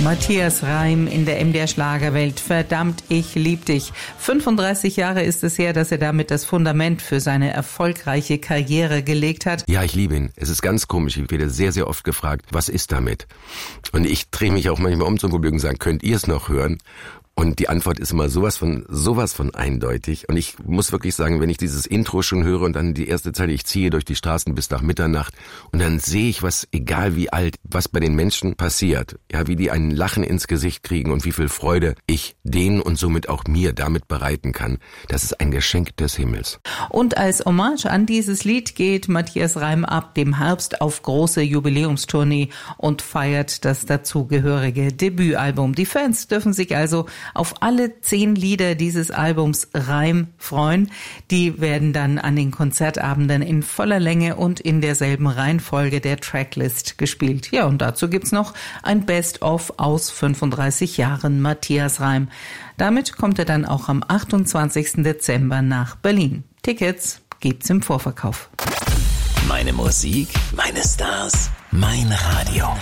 Matthias Reim in der MDR Schlagerwelt. Verdammt, ich lieb dich. 35 Jahre ist es her, dass er damit das Fundament für seine erfolgreiche Karriere gelegt hat. Ja, ich liebe ihn. Es ist ganz komisch. Ich werde sehr, sehr oft gefragt, was ist damit? Und ich drehe mich auch manchmal um zum Publikum und sage, könnt ihr es noch hören? Und die Antwort ist immer sowas von eindeutig. Und ich muss wirklich sagen, wenn ich dieses Intro schon höre und dann die erste Zeile, ich ziehe durch die Straßen bis nach Mitternacht und dann sehe ich, was, egal wie alt, was bei den Menschen passiert. Ja, wie die ein Lachen ins Gesicht kriegen und wie viel Freude ich denen und somit auch mir damit bereiten kann. Das ist ein Geschenk des Himmels. Und als Hommage an dieses Lied geht Matthias Reim ab dem Herbst auf große Jubiläumstournee und feiert das dazugehörige Debütalbum. Die Fans dürfen sich also auf alle 10 Lieder dieses Albums Reim freuen. Die werden dann an den Konzertabenden in voller Länge und in derselben Reihenfolge der Tracklist gespielt. Ja, und dazu gibt's noch ein Best-of aus 35 Jahren Matthias Reim. Damit kommt er dann auch am 28. Dezember nach Berlin. Tickets gibt's im Vorverkauf. Meine Musik, meine Stars, mein Radio.